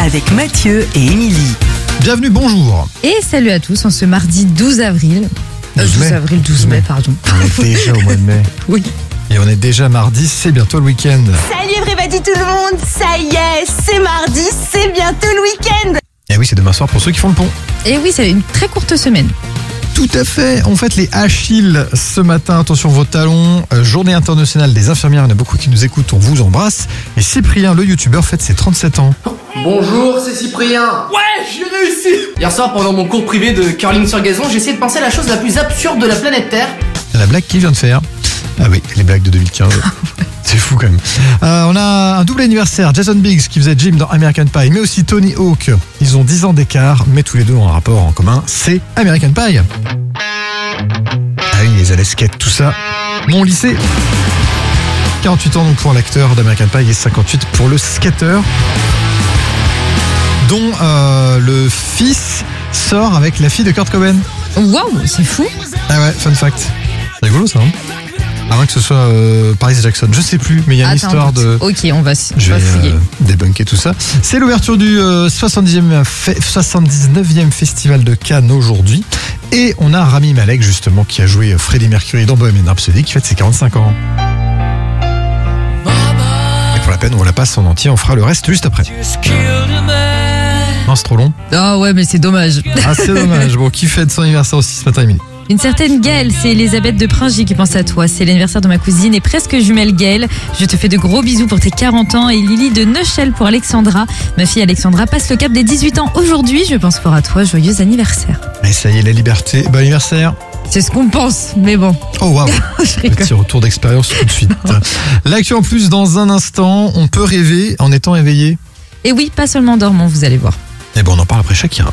avec Mathieu et Émilie. Bienvenue, bonjour. Et salut à tous en ce mardi 12 avril. 12 mai, pardon. On est déjà au mois de mai. Oui. Et on est déjà mardi, c'est bientôt le week-end. Salut everybody tout le monde, ça y est, c'est mardi, c'est bientôt le week-end. Et oui, c'est demain soir pour ceux qui font le pont. Et oui, c'est une très courte semaine. Tout à fait, on fête les Achilles ce matin, attention vos talons, journée internationale des infirmières, il y en a beaucoup qui nous écoutent, on vous embrasse. Et Cyprien, le youtubeur, fête ses 37 ans. Bonjour, c'est Cyprien. Ouais, j'ai réussi. Hier soir, pendant mon cours privé de curling sur gazon, j'ai essayé de penser à la chose la plus absurde de la planète Terre. La blague qu'il vient de faire. Ah oui, les blagues de 2015. C'est fou quand même. On a un double anniversaire, Jason Biggs qui faisait Jim dans American Pie, mais aussi Tony Hawk. Ils ont 10 ans d'écart, mais tous les deux ont un rapport en commun, c'est American Pie. Ah oui, les allées skate, tout ça. Mon lycée. 48 ans donc pour l'acteur d'American Pie et 58 pour le skater, dont le fils sort avec la fille de Kurt Cobain. Waouh, c'est fou. Ah ouais, fun fact. C'est rigolo ça, hein. À moins que ce soit Paris Jackson, je sais plus, mais il y a une histoire de... Ok, on va Je vais fouiller. débunker tout ça. C'est l'ouverture du 79e festival de Cannes aujourd'hui. Et on a Rami Malek justement qui a joué Freddie Mercury dans Bohemian Rhapsody qui fête ses 45 ans. Et pour la peine, on la passe en entier, on fera le reste juste après. Non, c'est trop long. Ah ouais, mais c'est dommage. Ah, c'est dommage. Bon, qui fête son anniversaire aussi ce matin, Émilie? Une certaine Gaëlle, c'est Elisabeth de Pringy qui pense à toi. C'est l'anniversaire de ma cousine et presque jumelle Gaëlle. Je te fais de gros bisous pour tes 40 ans. Et Lily de Neuchâtel pour Alexandra. Ma fille Alexandra passe le cap des 18 ans aujourd'hui. Je pense fort à toi. Joyeux anniversaire. Et ça y est, la liberté. Bon anniversaire. C'est ce qu'on pense, mais bon. Oh waouh. Je rigole. Petit retour d'expérience tout de suite. L'actu en plus, dans un instant, on peut rêver en étant éveillé. Et oui, pas seulement en dormant, vous allez voir. Et bon, on en parle après Shakira.